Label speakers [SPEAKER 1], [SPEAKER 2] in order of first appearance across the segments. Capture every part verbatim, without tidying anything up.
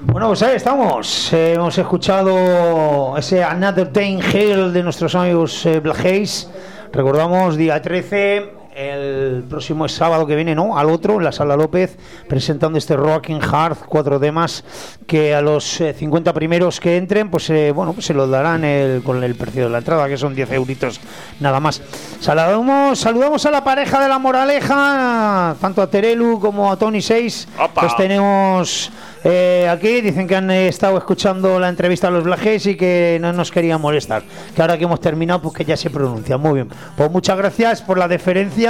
[SPEAKER 1] Bueno, pues ahí estamos. Eh, hemos escuchado ese Another Day in Hell de nuestros amigos eh, Black Haze. Recordamos, día trece, el próximo sábado que viene, ¿no? Al otro, en la Sala López, presentando este Rocking Hard, cuatro temas que a los eh, cincuenta primeros que entren, pues eh, bueno, pues se los darán el, con el precio de la entrada, que son diez euritos nada más. Saludamos, saludamos a la pareja de La Moraleja, tanto a Terelu como a Tony seis. Pues tenemos eh, aquí, dicen que han eh, estado escuchando la entrevista a los Black Haze y que no nos querían molestar, que ahora que hemos terminado, pues que ya se pronuncia. Muy bien, pues muchas gracias por la deferencia.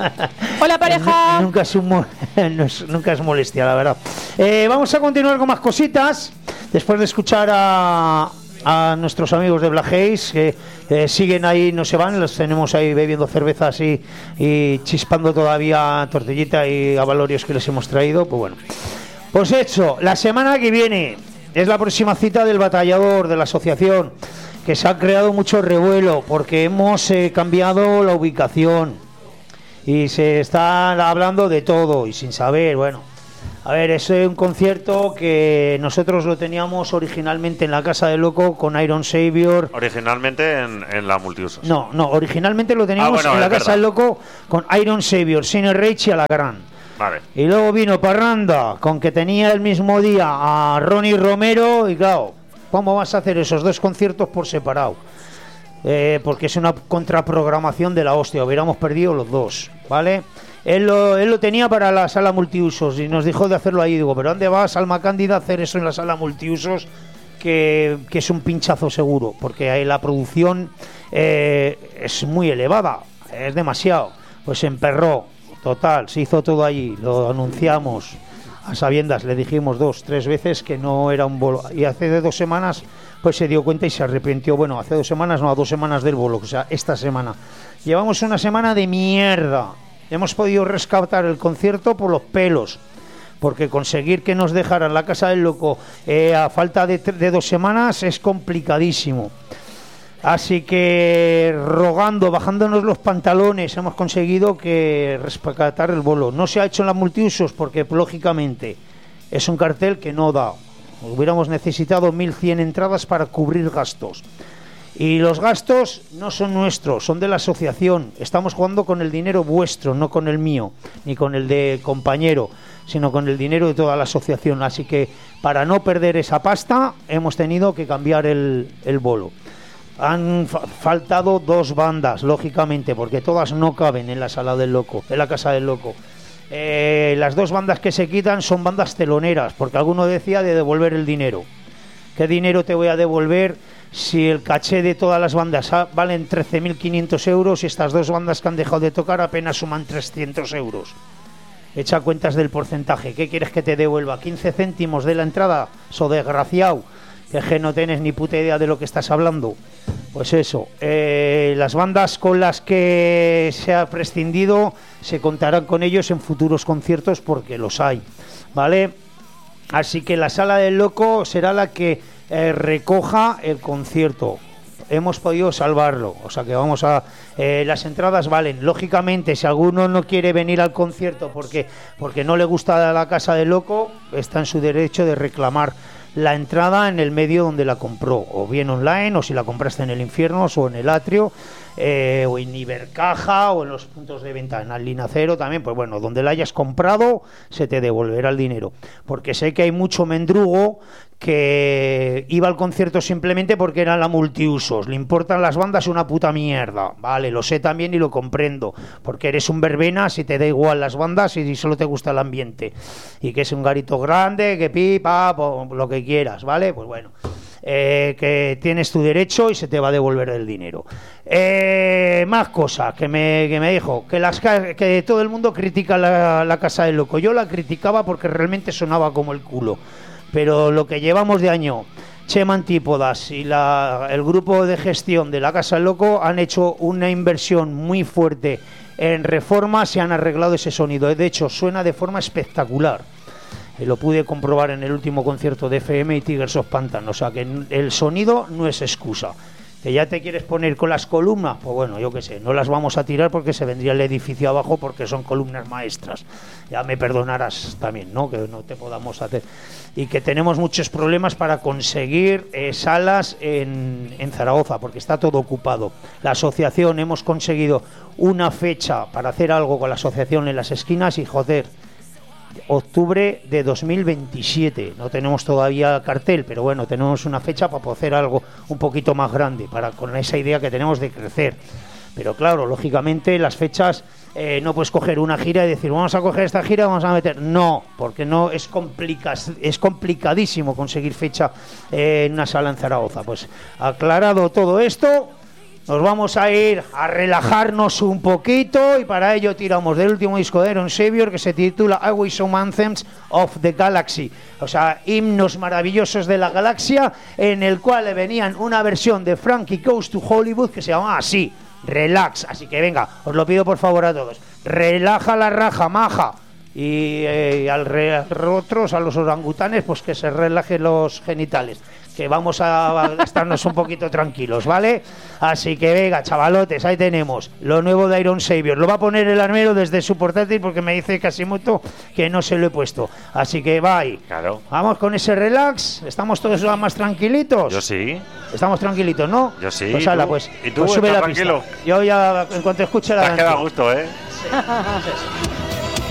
[SPEAKER 2] Hola, pareja.
[SPEAKER 1] Nunca es, un mo- no es, nunca es molestia, la verdad. Eh, vamos a continuar con más cositas, después de escuchar a, a nuestros amigos de Black Haze, que eh, siguen ahí, no se van, los tenemos ahí bebiendo cervezas y, y chispando todavía tortillita y avalorios que les hemos traído. Pues bueno, pues hecho, la semana que viene es la próxima cita del batallador de la asociación, que se ha creado mucho revuelo porque hemos eh, cambiado la ubicación y se está hablando de todo y sin saber. Bueno, a ver, es un concierto que nosotros lo teníamos originalmente en la Casa del Loco con Iron Savior.
[SPEAKER 3] Originalmente en, en la multiusos.
[SPEAKER 1] No, no, originalmente lo teníamos
[SPEAKER 3] ah, bueno,
[SPEAKER 1] en la Casa
[SPEAKER 3] verdad.
[SPEAKER 1] del Loco con Iron Savior, Sinner Rage y Alacrán.
[SPEAKER 3] Vale.
[SPEAKER 1] Y luego vino Parranda, con que tenía el mismo día a Ronnie Romero, y claro, ¿cómo vas a hacer esos dos conciertos por separado? Eh, porque es una contraprogramación de la hostia, hubiéramos perdido los dos, ¿vale? Él lo, él lo tenía para la sala multiusos y nos dijo de hacerlo ahí. Digo, ¿pero dónde vas, Alma Cándida, a hacer eso en la sala multiusos? Que, que es un pinchazo seguro, porque ahí la producción eh, es muy elevada, es demasiado. Pues se emperró, total, se hizo todo allí, lo anunciamos a sabiendas, le dijimos dos, tres veces que no era un bolo. Y hace de dos semanas pues se dio cuenta y se arrepintió. Bueno, hace dos semanas, no, a dos semanas del bolo, o sea, esta semana. Llevamos una semana de mierda. Hemos podido rescatar el concierto por los pelos, porque conseguir que nos dejaran la Casa del Loco eh, a falta de, de dos semanas es complicadísimo. Así que rogando, bajándonos los pantalones, hemos conseguido que rescatar el bolo. No se ha hecho en las multiusos porque, lógicamente, es un cartel que no da. Hubiéramos necesitado mil cien entradas para cubrir gastos. Y los gastos no son nuestros, son de la asociación. Estamos jugando con el dinero vuestro, no con el mío, ni con el de compañero, sino con el dinero de toda la asociación. Así que, para no perder esa pasta, hemos tenido que cambiar el, el bolo. Han fa- faltado dos bandas, lógicamente, porque todas no caben en la sala del Loco, en la Casa del Loco. Eh, las dos bandas que se quitan son bandas teloneras, porque alguno decía de devolver el dinero. ¿Qué dinero te voy a devolver si el caché de todas las bandas ah, valen trece mil quinientos euros y estas dos bandas que han dejado de tocar apenas suman trescientos euros? Echa cuentas del porcentaje. ¿Qué quieres que te devuelva? ¿quince céntimos de la entrada? So desgraciado, que no tienes ni puta idea de lo que estás hablando. Pues eso, eh, las bandas con las que se ha prescindido se contarán con ellos en futuros conciertos porque los hay, ¿vale? Así que la Sala del Loco será la que eh, recoja el concierto. Hemos podido salvarlo, o sea que vamos a... Eh, las entradas valen. Lógicamente, si alguno no quiere venir al concierto porque, porque no le gusta la Casa del Loco, está en su derecho de reclamar la entrada en el medio donde la compró, o bien online, o si la compraste en el Infierno, o en el Atrio, eh, o en Ibercaja, o en los puntos de venta, en Alina Cero también. Pues bueno, donde la hayas comprado se te devolverá el dinero, porque sé que hay mucho mendrugo que iba al concierto simplemente porque era la multiusos, le importan las bandas una puta mierda, vale, lo sé también y lo comprendo, porque eres un verbena si te da igual las bandas y solo te gusta el ambiente, y que es un garito grande, que pipa, lo que quieras, vale, pues bueno, eh, que tienes tu derecho y se te va a devolver el dinero. Eh, más cosas que me, que me dijo, que, las, que todo el mundo critica la, la Casa del Loco. Yo la criticaba porque realmente sonaba como el culo, pero lo que llevamos de año, Chema Antípodas y la, el grupo de gestión de la Casa del Loco han hecho una inversión muy fuerte en reformas y han arreglado ese sonido. De hecho, suena de forma espectacular. Eh, lo pude comprobar en el último concierto de F M y Tigers of Pantan. O sea que el sonido no es excusa. que ya te quieres poner con las columnas, pues bueno, yo qué sé, no las vamos a tirar porque se vendría el edificio abajo porque son columnas maestras. Ya me perdonarás también, ¿no? Que no te podamos hacer. Y que tenemos muchos problemas para conseguir eh, salas en, en Zaragoza porque está todo ocupado. La asociación, hemos conseguido una fecha para hacer algo con la asociación en las esquinas y joder, octubre de dos mil veintisiete. No tenemos todavía cartel, pero bueno, tenemos una fecha para poder hacer algo un poquito más grande, para con esa idea que tenemos de crecer. Pero claro, lógicamente las fechas, eh, no puedes coger una gira y decir vamos a coger esta gira, vamos a meter. No, porque no es complica, es complicadísimo conseguir fecha eh, en una sala en Zaragoza. Pues aclarado todo esto, nos vamos a ir a relajarnos un poquito y para ello tiramos del último disco de Iron Savior que se titula Always Some Anthems of the Galaxy, o sea, himnos maravillosos de la galaxia, en el cual le venían una versión de Frankie Goes to Hollywood que se llama así, Relax. Así que venga, os lo pido por favor a todos, relaja la raja, maja. Y eh, al re, otros, a los orangutanes, pues que se relajen los genitales, que vamos a estarnos un poquito tranquilos, ¿vale? Así que venga, chavalotes, ahí tenemos lo nuevo de Iron Savior. Lo va a poner el armero desde su portátil porque me dice Casimoto que no se lo he puesto. Así que bye.
[SPEAKER 3] Claro.
[SPEAKER 1] Vamos con ese relax. ¿Estamos todos más tranquilitos?
[SPEAKER 3] Yo sí.
[SPEAKER 1] Estamos tranquilitos, ¿no?
[SPEAKER 3] Yo sí.
[SPEAKER 1] Pues ala, pues,
[SPEAKER 3] ¿Y tú?
[SPEAKER 1] pues sube la
[SPEAKER 3] tranquilo?
[SPEAKER 1] pista. Yo ya, en cuanto escuche la
[SPEAKER 3] Te has quedado a
[SPEAKER 1] canción.
[SPEAKER 3] gusto, ¿eh?
[SPEAKER 1] Sí, es eso.